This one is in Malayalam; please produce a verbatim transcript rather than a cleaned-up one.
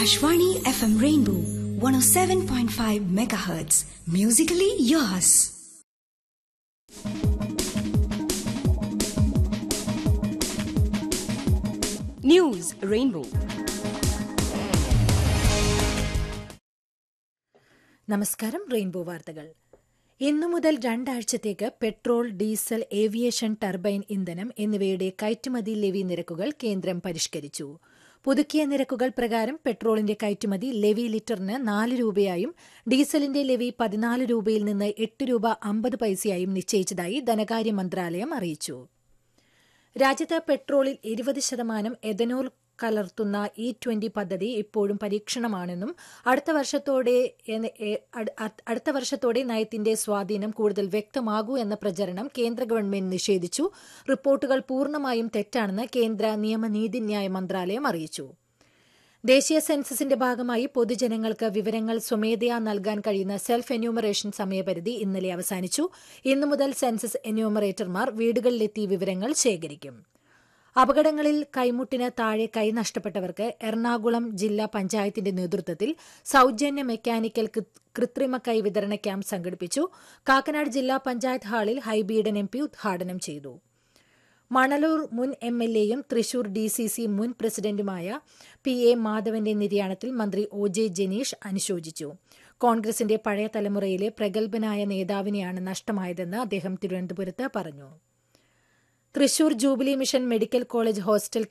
Akashvani F M Rainbow one oh seven point five megahertz. Musically yours. News Rainbow. നമസ്കാരം. റെയിൻബോ വാർത്തകൾ. ഇന്നു മുതൽ രണ്ടാഴ്ചത്തേക്ക് പെട്രോൾ, ഡീസൽ, ഏവിയേഷൻ ടർബൈൻ ഇന്ധനം എന്നിവയുടെ കയറ്റുമതി ലെവി നിരക്കുകൾ കേന്ദ്രം പരിഷ്കരിച്ചു. പുതുക്കിയ നിരക്കുകൾ പ്രകാരം പെട്രോളിന്റെ കയറ്റുമതി ലെവി ലിറ്ററിന് നാല് രൂപയായും ഡീസലിന്റെ ലെവി പതിനാല് രൂപയിൽ നിന്ന് എട്ട് രൂപ അമ്പത് പൈസയായും നിശ്ചയിച്ചതായി ധനകാര്യ മന്ത്രാലയം അറിയിച്ചു. രാജ്യത്ത് പെട്രോളിൽ ഇരുപത് ശതമാനം എഥനോൾ കലർത്തുന്ന ഇ ട്വന്റി പദ്ധതി ഇപ്പോഴും പരീക്ഷണമാണെന്നും അടുത്ത വർഷത്തോടെ അടുത്ത വർഷത്തോടെ നയത്തിന്റെ സ്വാധീനം കൂടുതൽ വ്യക്തമാകൂ എന്ന പ്രചരണം കേന്ദ്ര ഗവൺമെന്റ് നിഷേധിച്ചു. റിപ്പോർട്ടുകൾ പൂർണ്ണമായും തെറ്റാണെന്ന് കേന്ദ്ര നിയമനീതിന്യായ മന്ത്രാലയം അറിയിച്ചു. ദേശീയ സെൻസസിന്റെ ഭാഗമായി പൊതുജനങ്ങൾക്ക് വിവരങ്ങൾ സ്വമേധയാ നൽകാൻ കഴിയുന്ന സെൽഫ് എന്യൂമറേഷൻ സമയപരിധി ഇന്നലെ അവസാനിച്ചു. ഇന്നു മുതൽ സെൻസസ് എന്യൂമറേറ്റർമാർ വീടുകളിലെത്തി വിവരങ്ങൾ ശേഖരിക്കും. അപകടങ്ങളിൽ കൈമുട്ടിന് താഴെ കൈ നഷ്ടപ്പെട്ടവർക്ക് എറണാകുളം ജില്ലാ പഞ്ചായത്തിന്റെ നേതൃത്വത്തിൽ സൌജന്യ മെക്കാനിക്കൽ കൃത്രിമ കൈ വിതരണ ക്യാമ്പ് സംഘടിപ്പിച്ചു. കാക്കനാട് ജില്ലാ പഞ്ചായത്ത് ഹാളിൽ ഹൈബീഡൻ എം പി ഉദ്ഘാടനം ചെയ്തു. മണലൂർ മുൻ എം എൽ എയും തൃശൂർ ഡി സി സി മുൻ പ്രസിഡന്റുമായ പി എ മാധവന്റെ നിര്യാണത്തിൽ മന്ത്രി ഒ ജെ ജനീഷ് അനുശോചിച്ചു. കോൺഗ്രസിന്റെ പഴയ തലമുറയിലെ പ്രഗത്ഭനായ നേതാവിനെയാണ് നഷ്ടമായതെന്ന് അദ്ദേഹം തിരുവനന്തപുരത്ത് പറഞ്ഞു. Thrissur jubilee mission medical college hostel